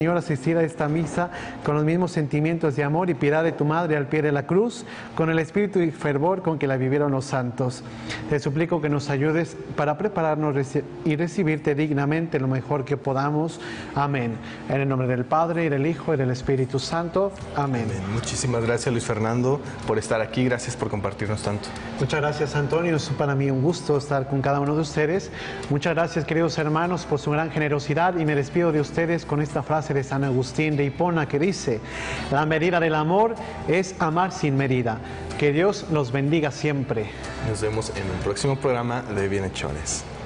Señor, asistir a esta misa con los mismos sentimientos de amor y piedad de tu Madre al pie de la cruz, con el espíritu y fervor con que la vivieron los santos. Te suplico que nos ayudes para prepararnos y recibirte dignamente lo mejor que podamos. Amén. En el nombre del Padre, y del Hijo, y del Espíritu Santo. Amén. Amén. Muchísimas gracias, Luis Fernando, por estar aquí. Gracias por compartirnos tanto. Muchas gracias, Antonio. Es para mí un gusto estar con cada uno de ustedes. Muchas gracias, queridos hermanos, por su gran generosidad, y me despido de ustedes con esta frase de San Agustín de Hipona que dice: la medida del amor es amar sin medida. Que Dios los bendiga siempre. Nos vemos en un próximo programa de Bienhechores.